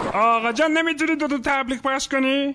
آقا جان نمیتونی دو تبلیغ پخش کنی؟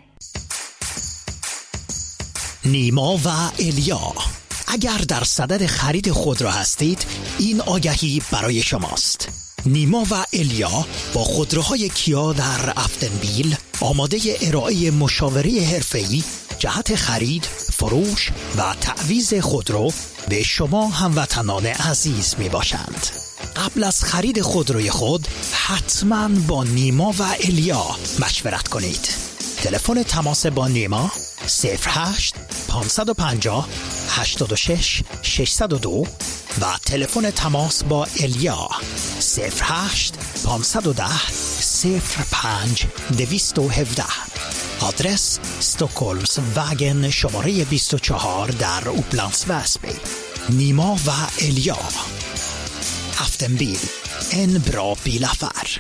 نیما و الیا، اگر در صدد خرید خودرو هستید این آگهی برای شماست. نیما و الیا با خودروهای کیا در افتنبیل آماده ارائه مشاوره حرفه‌ای جهت خرید، فروش و تعویض خودرو به شما هموطنان عزیز می باشند. قبل از خرید خودروی خود حتما با نیما و الیا مشورت کنید. تلفن تماس با نیما 08 550 86 602 و تلفن تماس با الیا 08 510 05 217. آدرس استکهلمز وگن شماره 24 در اوپلندس وسبی. نیما و الیا، افتنبیل، en bra bilaffär.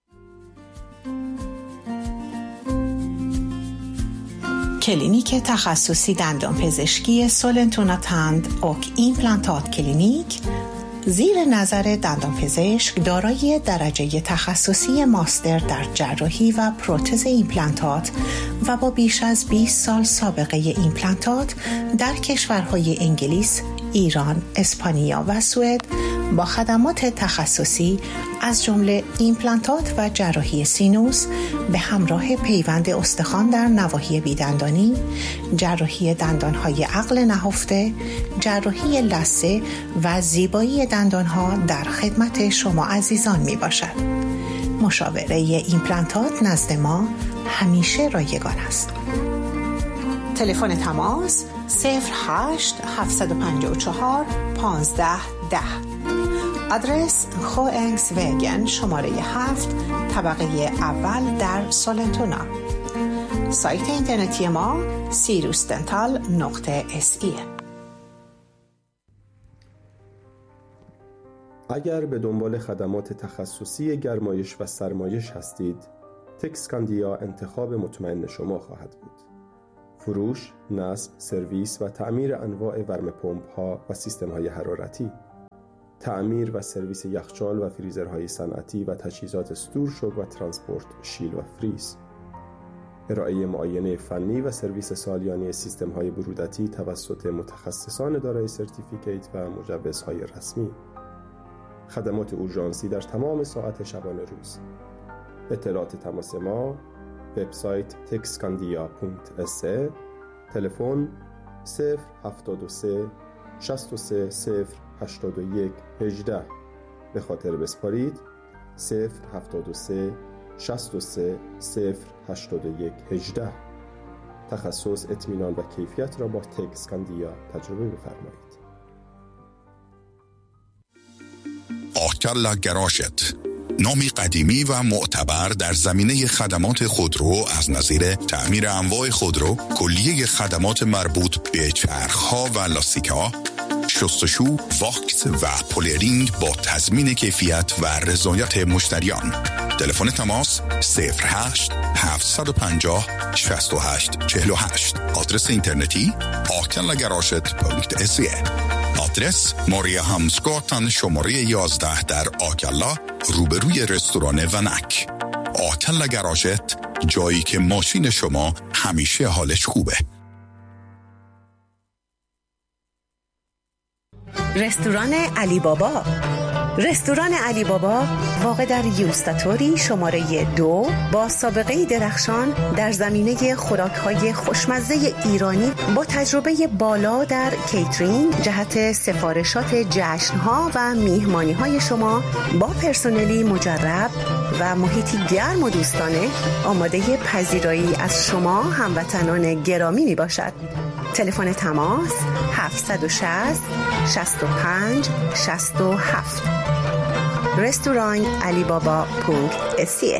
کلینیک تخصصی دندانپزشکی سولنتونا تند اوک ایمپلانتات کلینیک زیر نظر دندانپزشک دارای درجه تخصصی ماستر در جراحی و پروتز ایمپلانتات و با بیش از 20 سال سابقه ایمپلانتات در کشورهای انگلیس، ایران، اسپانیا و سوئد با خدمات تخصصی از جمله ایمپلانتات و جراحی سینوس به همراه پیوند استخوان در نواحی بیدندانی، جراحی دندانهای عقل نهفته، جراحی لثه و زیبایی دندانها در خدمت شما عزیزان می باشد. مشاوره ایمپلانتات نزد ما همیشه رایگان است. تلفن تماس 08 754 1510. آدرس خوئنگس وگن شماره 7 طبقه اول در سولنتونا. سایت اینترنتی ما sirusdental.se. اگر به دنبال خدمات تخصصی گرمایش و سرمایش هستید، تکسکاندیا انتخاب مطمئن شما خواهد بود. فروش، نصب، سرویس و تعمیر انواع ورم‌پمپ‌ها و سیستم‌های حرارتی، تعمیر و سرویس یخچال و فریزرهای صنعتی و تجهیزات استورشوک و ترانسپورت شیل و فریز، ارائه معاینه فنی و سرویس سالیانه سیستم‌های برودتی توسط متخصصان دارای سرتیفیکیت و مجوزهای رسمی، خدمات اورژانسی در تمام ساعت شبانه روز. اطلاعات تماس ما: وبسایت texcandia.se، تلفن 073 63 081 18. به خاطر بسپارید 073 63 081 18. تخصص، اطمینان و کیفیت را با تکسکاندیا تجربه بفرمایید. آکلا گراشت، نامی قدیمی و معتبر در زمینه خدمات خودرو از نظیر تعمیر انواع خودرو، کلیه خدمات مربوط به چرخ‌ها و لاستیک‌ها، شستشو، واکس و پولرینگ با تضمین کیفیت و رضایت مشتریان. تلفن تماس 08 750 68 48. آدرس اینترنتی akellagaraget.se. آدرس ماریا همسگاتن شماره 11 در آکلا، روبروی رستوران ونک. آکلا گراژت، جایی که ماشین شما همیشه حالش خوبه. رستوران علی بابا. رستوران علی بابا واقع در یوستاتوری شماره 2 با سابقه درخشان در زمینه خوراک‌های خوشمزه ایرانی با تجربه بالا در کیترینگ جهت سفارشات جشن‌ها و میهمانی‌های شما با پرسنلی مجرب و محیطی گرم و دوستانه آماده پذیرایی از شما هموطنان گرامی میباشد. تلفن تماس 760 65 67. رستوران علی بابا .se.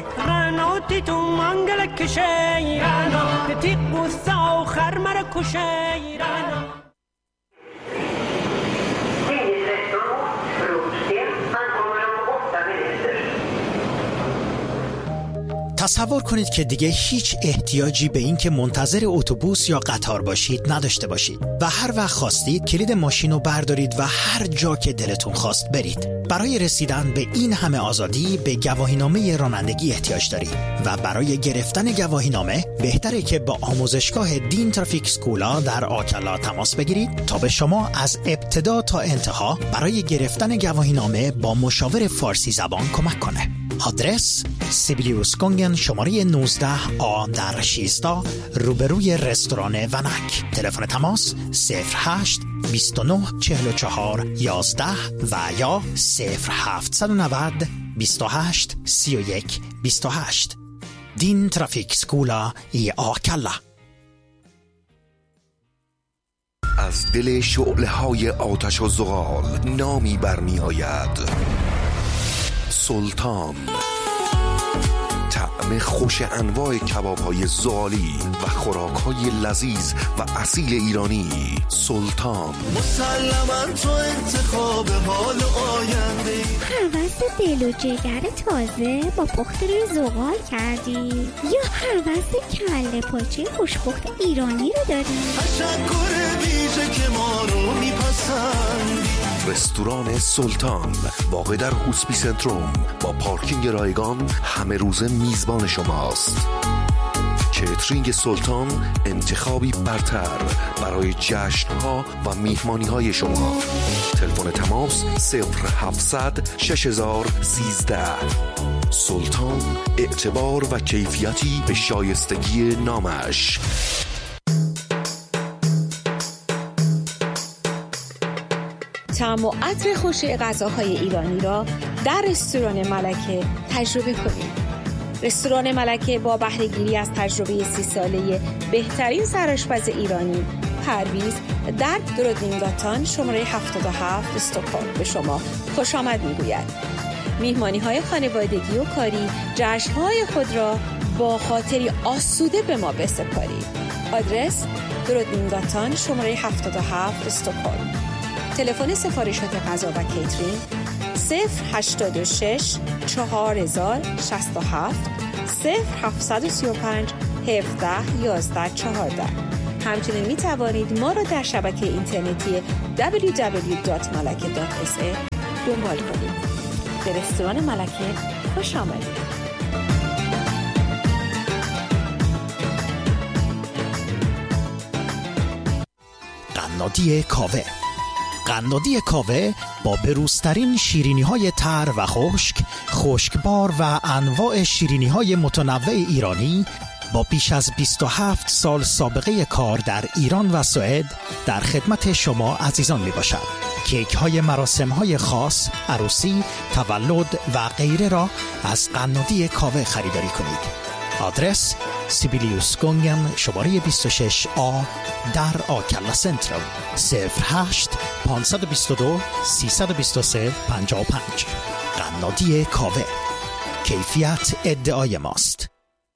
تصور کنید که دیگه هیچ احتیاجی به این که منتظر اتوبوس یا قطار باشید نداشته باشید و هر وقت خواستید کلید ماشین رو بردارید و هر جا که دلتون خواست برید. برای رسیدن به این همه آزادی به گواهینامه رانندگی احتیاج دارید و برای گرفتن گواهینامه بهتره که با آموزشگاه دین ترافیک اسکولا در آکلا تماس بگیرید تا به شما از ابتدا تا انتها برای گرفتن گواهینامه با مشاور فارسی زبان کمک کنه. آدرس سیبیلیوس گونگن شماره 19A در 16 روبروی رستوران ونک. تلفن تماس 08 29 44 11 و یا 0790 28 31 28. دین ترافیک اسکولا ای آکلا. از دل شعله‌های آتش و زغال نامی برمی آید. سلطان، طعم خوش انواع کباب‌های زغالی و خوراک‌های لذیذ و اصیل ایرانی. سلطان مسلماً تو انتخاب حال آینده. هوس دل و جگر تازه با پخت روی زغال کردی یا هوس کله پاچه خوشپخت ایرانی رو داری؟ تشکر ویژه که ما رو میپسندی. رستوران سلطان واقع در هوسپی سنتروم با پارکینگ رایگان همه روزه میزبان شماست. کیترینگ سلطان انتخابی برتر برای جشن‌ها و میهمانی‌های شما. تلفن تماس 0700 6013. سلطان، اعتبار و کیفیتی به شایستگی نامش. طعم و عطر خوش غذاهای ایرانی را در رستوران ملکه تجربه کنید. رستوران ملکه با بهره‌گیری از تجربه 30 ساله بهترین سرآشپز ایرانی پرویز در درودینگاتان شماره 77 استکهلم به شما خوش آمد میگوید. میهمانی‌های خانوادگی و کاری، جشن‌های خود را با خاطری آسوده به ما بسپارید. آدرس درودینگاتان شماره 77 استکهلم. تلفن سفارشات غذا و کیترینگ 086 4067 0735 17 11 14. همچنین می توانید ما را در شبکه اینترنتی www.malake.sa دنبال کنید. به رستوران ملکه خوش آمدید. قنادی کاوه. قنادی کاوه با بروزترین شیرینی‌های تر و خشکبار و انواع شیرینی‌های متنوع ایرانی با بیش از 27 سال سابقه کار در ایران و سوئد در خدمت شما عزیزان میباشد. کیک‌های مراسم‌های خاص، عروسی، تولد و غیره را از قنادی کاوه خریداری کنید. آدرس سیبیلیوس گونگن شماره 26A در آکلا سنتروم 08 522 323 55. قنادی کاوه، کیفیت ادعای ماست.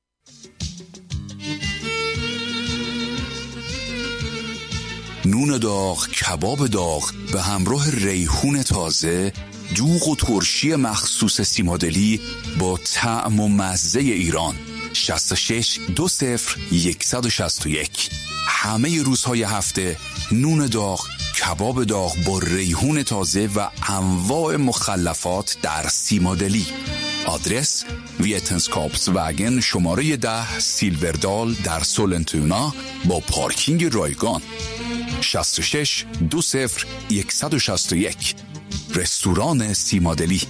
نون داغ، کباب داغ به همراه ریحون تازه، دوغ و ترشی مخصوص سیمادلی با طعم و مزه ایران. 66 20 161. همه روزهای هفته نون داغ، کباب داغ با ریحون تازه و انواع مخلفات در سیمادلی. آدرس ویتنسکاپس وگن شماره 10 سیلوردال در سولنتونا با پارکینگ رایگان. 66 20 161. رستوران سیمادلی.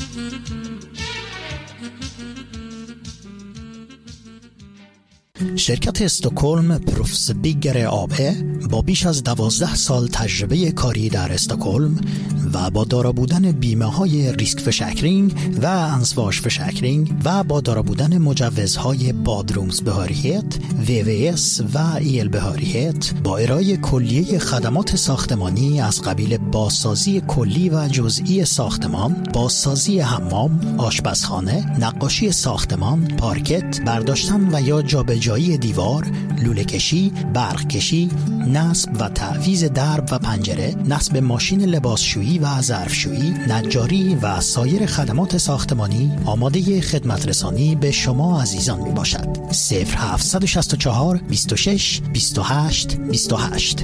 شرکت استکهلم پروفس بیگر آبه با بیش از 12 سال تجربه کاری در استکهلم و با دارا بودن بیمه های ریسک فشکرینگ و انسواش فشکرینگ و با دارا بودن مجوزهای بادرومز بهاریت، VVS و ایل بهاریت با ارائه کلیه خدمات ساختمانی از قبیل بازسازی کلی و جزئی ساختمان، بازسازی حمام، آشپزخانه، نقاشی ساختمان، پارکت، برداشتن و یا جابجایی دیوار، لوله کشی، برق کشی، نصب و تعویض درب و پنجره، نصب ماشین لباسشویی و و ظرفشویی، نجاری و سایر خدمات ساختمانی آماده خدمت رسانی به شما عزیزان می باشد. 0764 26 28 28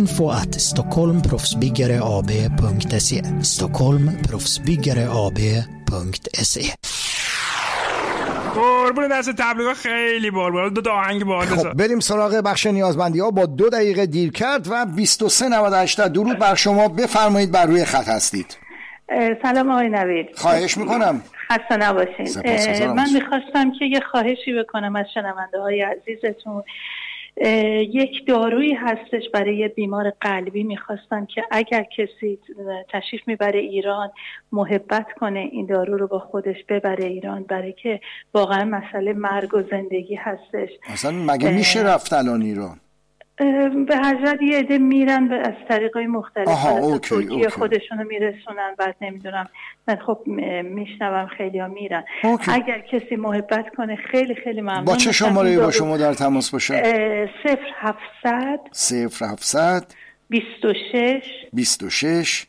info@stockholmproffsbyggare.ab.se stockholmproffsbyggare.ab.se. قربون دست تبلیغ خیلی بار دو آهنگ باحال. خب بریم سراغ بخش نیازمندی ها. با 2 دقیقه دیر کرد و 2398 درود بر شما. بفرمایید، بر روی خط هستید. سلام آقای نوید. خواهش میکنم. خسته نباشین. من میخواستم که یه خواهشی بکنم از شنونده های عزیزتون. یک دارویی هستش برای بیمار قلبی، میخواستم که اگر کسی تشریف میبره ایران محبت کنه این دارو رو با خودش ببره ایران، برای که واقعا مسئله مرگ و زندگی هستش. اصلا مگه میشه رفت الان ایران؟ به حضرت یه عده میرن از طریقای مختلف ترکیه خودشونو میرسونن، بعد نمیدونم، من خب میشنوم خیلی ها میرن. اگر کسی محبت کنه خیلی خیلی ممنون. با چه شماره با شما در تماس باشه؟ 0700 26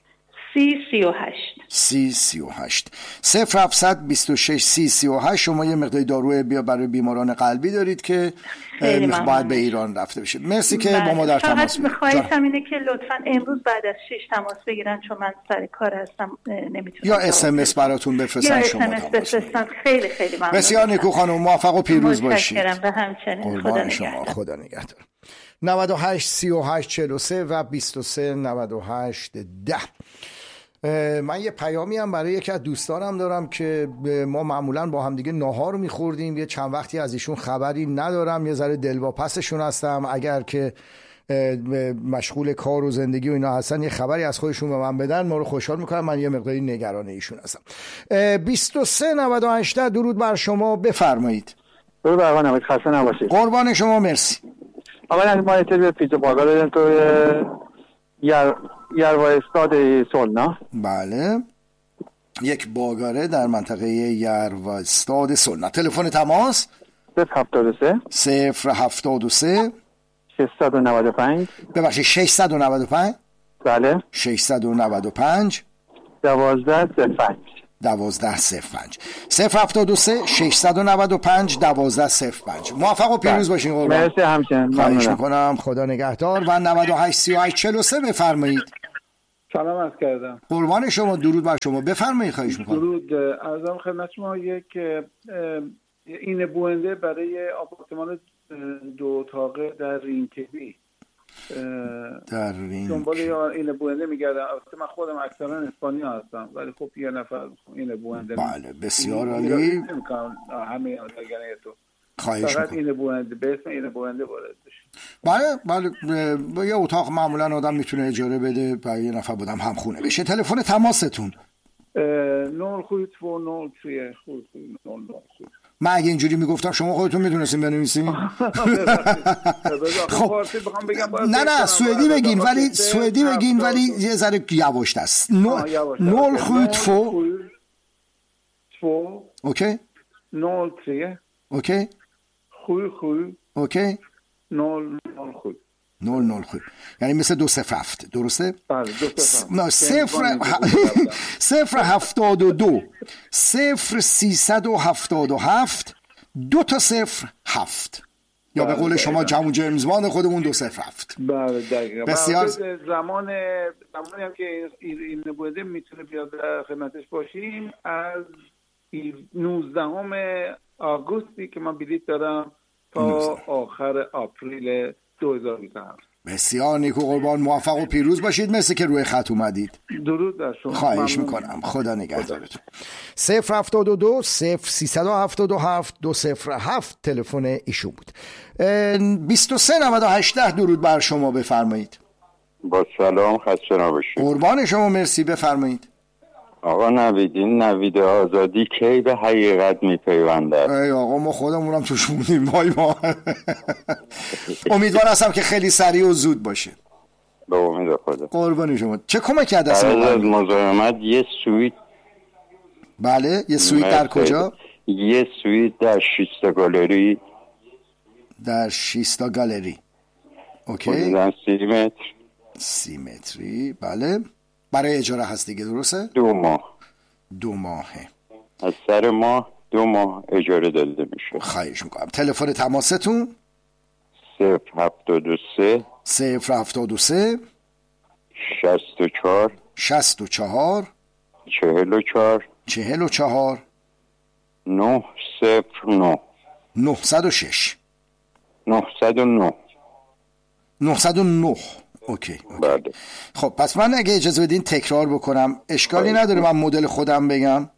3038 0726 3038. شما یه مقداری داروی برای بیماران قلبی دارید که باید به ایران رفته بشه. مرسی که با ما در تماس بودید. خواهشم اینه که لطفاً امروز بعد از 6 تماس بگیرن، چون من سر کار هستم نمیتونم. یا SMS براتون بفرستن، شما بفرستن. خیلی خیلی ممنون. بسیار نیکو خانم، موفق و پیروز باشید. متشکرم. و همچنین خدا نگهدار. خدا نگهدار. 98 38 43 و 23 98 10. من یه پیامی هم برای یکی از دوستانم دارم که ما معمولا با هم دیگه ناهار میخوردیم، یه چند وقتی از ایشون خبری ندارم، یه ذره دلواپسشون هستم. اگر که مشغول کار و زندگی و اینا هستن یه خبری از خودشون به من بدن، ما رو خوشحال میکنم. من یه مقداری نگران ایشون هستم. 23 98 درود بر شما. بفرمایید. درود بر شما، خسته نباشید. قربان شما، مرسی. اولا ما یه پیتزا باقا دادیم تو یروستاد سولنا. بله، یک باگاره در منطقه یروستاد سولنا. تلفن تماس 073 695 ببخشید 695. بله 695 1205 1205 073 695 1205. موفق و پیروز باشین قربان. مرسی همچنین. خواهش میکنم. خدا نگهدار. و 98 38 43 بفرمایید. سلام عرض کردم. قربان شما، درود بر شما. بفرمایید. خواهش میکنم. درود عرضم خدمت شما. یک این بونده برای آپارتمان 2 اتاقه در رینکبی دنبال این بونده میگردم. من خودم اکثرا اسپانیا هستم، ولی خب یه نفر این بونده. بله بسیار عالی. همه تو خواهش فقط این بونده به اسم این بونده وارد بشه. بله یه اتاق معمولا آدم میتونه اجاره بده برای یه نفر بودم هم خونه بشه. تلفن تماستون 07203. من اگه اینجوری میگفتم شما خودتون میتونستین بنویسین. خب نه سوئدی بگین، ولی سوئدی بگین ولی یه ذره یواش است. 072 اوکی 03 اوکی اوکی 007 یعنی مثل 207 درسته؟ بله 072 0377 207 یا به قول شما جمع جیمز باند خودمون 207. بله دقیقاً. بسیار زمانی هم که این بوده میتونه بیاد در خدمتش باشیم از 19 آگوستی که من بلیط دارم تا آخر آپریل 2027. بسیار نیکو قربان، موفق و پیروز باشید. مرسی که روی خط اومدید. درود بر شما. خواهش میکنم. خدا نگهدارتون. 072 0377 207 تلفن ایشون بود. 23 98 درود بر شما. بفرمایید. با سلام، خسته نباشید. قربان شما، مرسی. بفرمایید. آقا نوید، این نوید آزادی کی به حقیقت میپیونده؟ ای آقا ما خودمونم توش موندیم. ما امیدوار هستم که خیلی سریع و زود باشه. به امید خدا. قربان شما. چه کمکی دست از مزاحمت یه سویت. بله یه سویت در کجا؟ یه سویت در 6 گالری. در 6 گالری. اوکی. حدوداً 30 متر. 30 متری. بله برای اجاره هست دیگه، درسته؟ 2 ماه. 2 ماهه. از سر ماه 2 ماه اجاره داده میشه. خواهش میکنم. تلفن تماستون 073 073 64 64 44 44 909 906 909. 909. اوکی. بله. خب پس من اگه اجازه بدین تکرار بکنم، اشکالی نداره من مدل خودم بگم.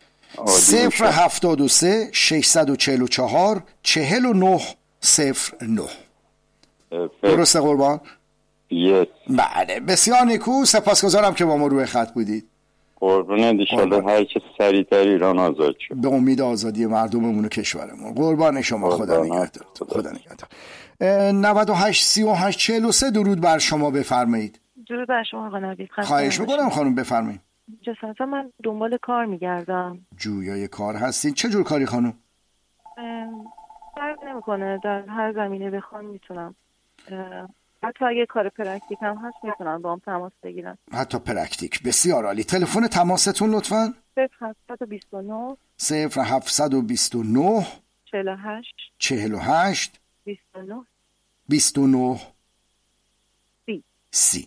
073 644 49 09. درسته قربان؟ بله بسیار نیکو، سپاسگزارم که با ما روی خط بودید. قربان دیشاله هر چه سریعتر ایران آزاد شد. به امید آزادی مردممون و کشورمون. قربان شما. خدا نگهدارتون. خدا نگهدار. 98 38 43 درود بر شما، بفرمایید. درود بر شما آقا نوید. خواهش میکنم خانم بفرمایید. جسارتا من دنبال کار میگردم. جویای کار هستین؟ چه جور کاری خانم؟ فرق نمیکنه، در هر زمینه بخوام میتونم. حتی اگه کار پرکتیک هم هست میتونم با هم تماس بگیرم. حتی پرکتیک. بسیار عالی. تلفن تماستون لطفاً. 0729 0729 48 48 29 29 30.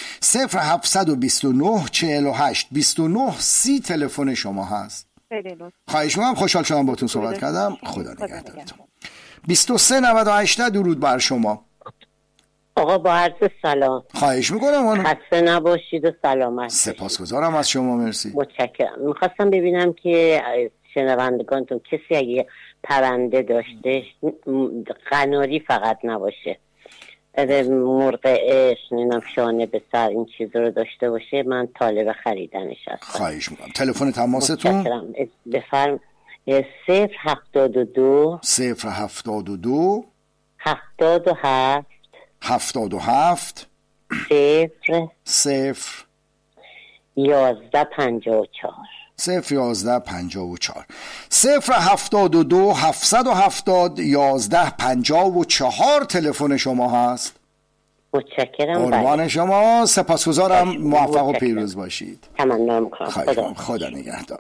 0729 48 29 30 تلفن شما هست. خیلی لطفا. خواهش می‌کنم. خوشحال شدم باهاتون صحبت کردم. خدا نگهدارتون. 23 98 درود بر شما. آقا با عرض سلام. خواهش میکنم. خسته نباشید و سلامت. سپاسگزارم از شما. مرسی. متشکرم. میخواستم ببینم که شنوندگانتون کسی اگه پرنده داشته، قناری فقط نباشه، مرغ عشق، نمیدونم شانه به سر، این چیز رو داشته باشه، من طالب خریدنش هستم. خواهش میکنم. تلفن تماستون؟ متشکرم. بفرم. 072 072 77 77 0 1154 01154 072 770 1154 تلفن شما هست. متشکرم. قربان شما. سپاسگزارم. موفق و پیروز باشید. تمنا میکنم. خدا نگهدار.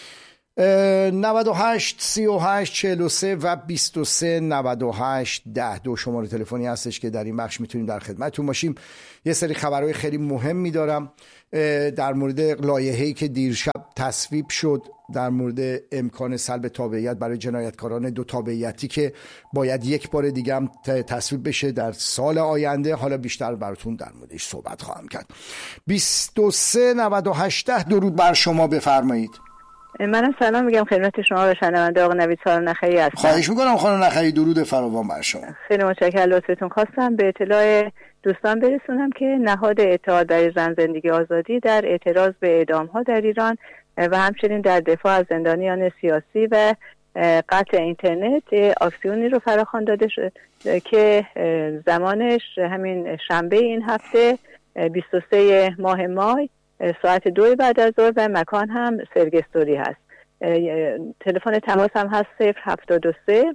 98 38 43 و 23 98 10 شماره تلفنی هستش که در این بخش میتونیم در خدمتتون باشیم. یه سری خبرهای خیلی مهمی دارم در مورد لایحه‌ای که دیرشب تصویب شد در مورد امکان سلب تابعیت برای جنایتکاران 2 تابعیتی که باید یک بار دیگه هم تصویب بشه در سال آینده. حالا بیشتر براتون در موردش صحبت خواهم کرد. 23 98 درود بر شما، بفرمایید. منم سلام میگم خدمت شما و شنونده آقا نوید سارا نخعی هستم. خواهش میکنم خانم نخعی. درود فراوان بر شما. خیلی متشکرم لطفتون. خواستم به اطلاع دوستان برسونم که نهاد اتحاد برای زن زندگی آزادی در اعتراض به اعدام‌ها در ایران و همچنین در دفاع از زندانیان سیاسی و قطع اینترنت اکسیونی رو فراخوان داده شد که زمانش همین شنبه این هفته 23 ماه مای ساعت 2 بعد از ظهر و مکان هم سرگستوری هست. تلفن تماس هم هست 073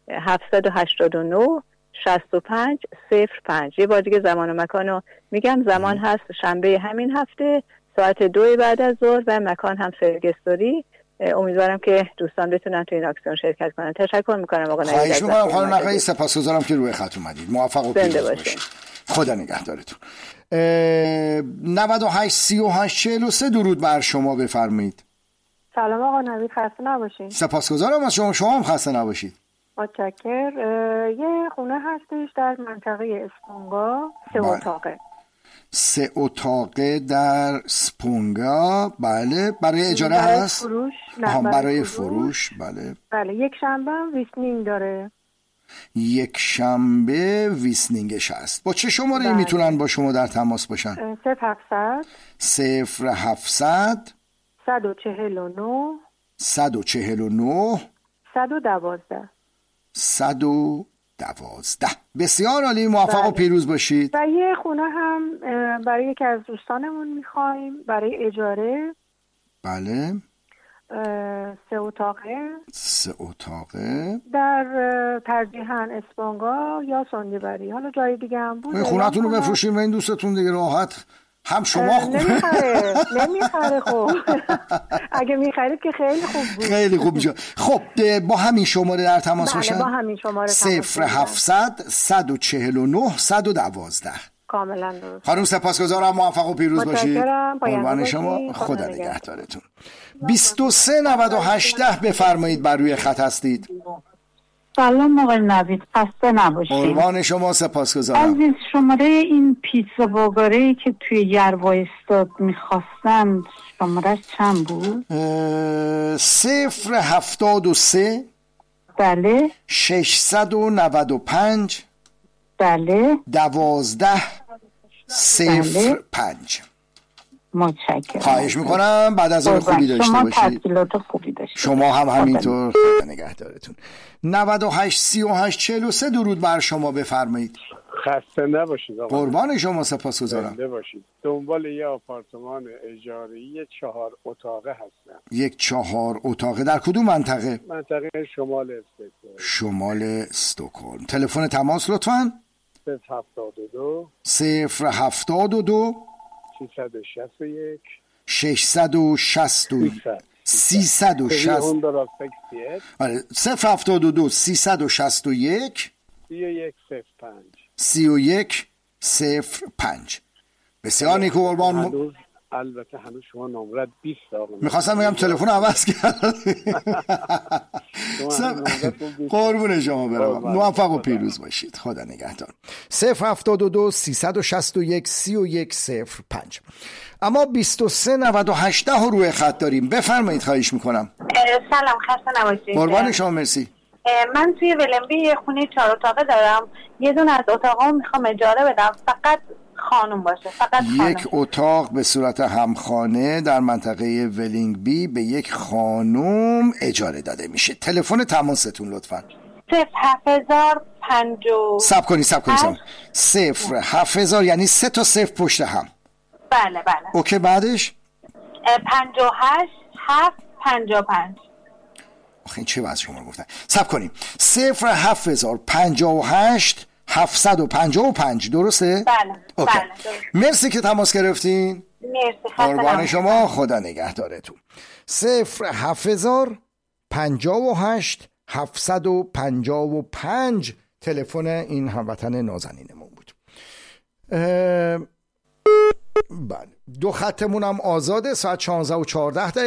789 65 05. یه بار دیگه زمان و مکان رو میگم. زمان هست شنبه همین هفته ساعت 2 بعد از ظهر و مکان هم سرگستوری. امیدوارم که دوستان بتونن تو این اکسیون شرکت کنن. تشکر میکنم آقا نوید. خواهش میکنم خانم نخعی. سپاسگزارم که روی خط اومدید. موفق و پیروز باشید. خدا نگهدارتون. 98 38 43 درود بر شما، بفرمایید. سلام آقا نوید. خسته نباشید. سپاسگزارم از شما. شما هم خسته نباشید. متشکر. یه خونه هستش در منطقه اسپونگا، 3 اتاقه. 3 اتاقه در اسپونگا. بله. برای اجاره هست؟ فروش. برای فروش. بله. بله. یک شنبه هم ویسنینگ داره. یک شنبه ویسنینگش هست. با چه شماره میتونن با شما در تماس باشن؟ 0700 0700 149 149 112 112. بسیار عالی. موفق و پیروز باشید. و یه خونه هم برای یکی از دوستانمون میخوایم برای اجاره. بله. 3 اتاقه. 3 اتاقه در ترجیحاً اسپانگا یا سندیبری. حالا جای دیگه هم بود. خونه‌تون رو بفروشین و این دوستتون دیگه راحت هم شما نمیخره خب اگه میخرید که خیلی خوب بود. خیلی خوب میشه. خب با همین شماره در تماس باشن. بله با همین شماره 0700 149 112. کاملا درست. خانم سپاسگزارم، موفق و پیروز باشید. قربان شما، خدا نگهدارتون. 2398 بفرمایید، بر روی خط هستید. سلام آقای نوید، خسته نباشید. قربان شما، سپاسگزارم. عزیز، شماره این پیتزا باگاری که توی یروا استاد میخواستن شماره چند بود؟ 073 بله 695 بله 1205. متشکرم. خواهش میکنم، بعد از اون خوبی داشته شما باشید. تحصیلات خوبی داشته. شما هم همینطور، خدا نگهدارتون. 98 38 43 درود بر شما، بفرمایید. خسته نباشید آقا. قربان شما، سپاسگزارم. زنده باشید. دنبال یه آپارتمان اجاری 4 اتاقه هستم. یک 4 اتاقه در کدوم منطقه؟ منطقه شمال استکهلم. شمال استکهلم. تلفن تماس لطفاً. 072 072 661 661 360. آره 072 361 3105. بسیار نیکو قربان. البته هنوز شما نمرت 20 آقا. میخواستم بگم تلفن عوض کرد. قربون شما برم، موفق و پیروز باشید، خدا نگهدار. 072 361 3105. اما 2398 رو روی خط داریم، بفرمایید، خواهش میکنم. سلام، خسته نباشید. قربان شما، مرسی. من توی ولنبی یه خونه 4 اتاقه دارم. یه دونه از اتاقا میخوام اجاره بدم، فقط خانم باشه، فقط خانم. یک اتاق به صورت همخانه در منطقه ولینگبی به یک خانم اجاره داده میشه. تلفن تماستون لطفاً. 07050. صبر کنید 07000 یعنی 3 تا 0 پشت هم. بله. اوکی، بعدش 58 755. آخه این چه وضع شما گفتن؟ صبر کنیم. 07058 755. درسته؟ بله. اوکی. بله. مرسی که تماس گرفتین. مرسی. قربان شما، خدا نگهدارتون. 07058 755 تلفن این هموطن نازنینمون بود. بله، 2 خطمون هم آزاده. ساعت 16:14